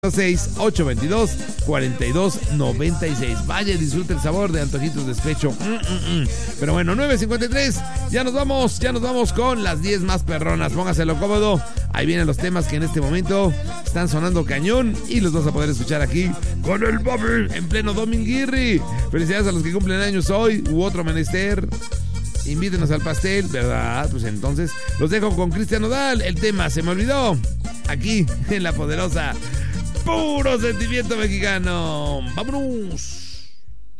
6-822-4296. Vaya, disfrute el sabor de antojitos despecho. Pero bueno, 9:53. Ya nos vamos con las 10 más perronas. Póngaselo cómodo. Ahí vienen los temas que en este momento están sonando cañón y los vas a poder escuchar aquí con el Bobby en pleno Dominguirri. Felicidades a los que cumplen años hoy u otro menester. Invítenos al pastel, ¿verdad? Pues entonces los dejo con Cristian Nodal. El tema Se Me Olvidó. Aquí en La Poderosa. Puro sentimiento mexicano. ¡Vámonos!